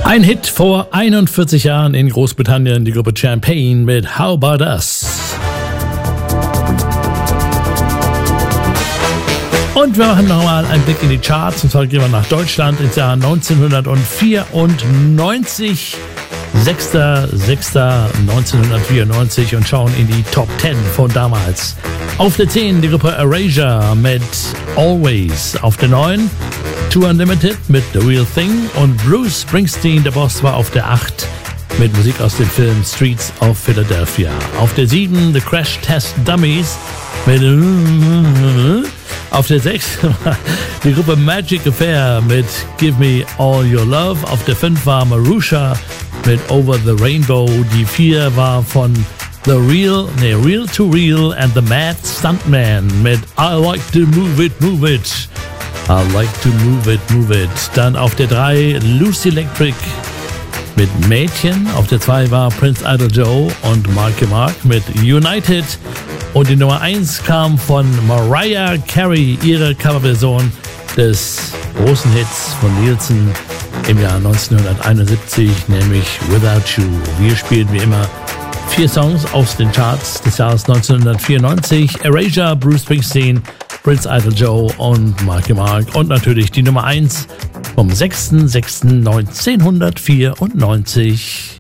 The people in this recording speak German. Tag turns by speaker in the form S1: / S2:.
S1: Ein Hit vor 41 Jahren in Großbritannien, die Gruppe Champagne mit How About Us. Und wir machen nochmal einen Blick in die Charts, und zwar gehen wir nach Deutschland ins Jahr 1994, 6.6.1994 und schauen in die Top 10 von damals. Auf der 10 die Gruppe Erasure mit Always. Auf der 9 Too Unlimited mit The Real Thing und Bruce Springsteen, der Boss, war auf der 8 mit Musik aus dem Film Streets of Philadelphia. Auf der 7 The Crash Test Dummies mit auf der 6 die Gruppe Magic Affair mit Give Me All Your Love. Auf der 5 war Marusha mit Over the Rainbow. Die 4 war von Real to Real and the Mad Stuntman mit I Like to Move It, Move It. I Like to Move It, Move It. Dann auf der 3 Lucy Electric mit Mädchen. Auf der 2 war Prince Idol Joe und Marky Mark mit United. Und die Nummer 1 kam von Mariah Carey, ihre Coverversion des großen Hits von Nielsen im Jahr 1971, nämlich Without You. Wir spielen wie immer 4 Songs aus den Charts des Jahres 1994. Erasure, Bruce Springsteen, Prince Idol Joe und Marky Mark. Und natürlich die Nummer 1 vom 6.6.1994.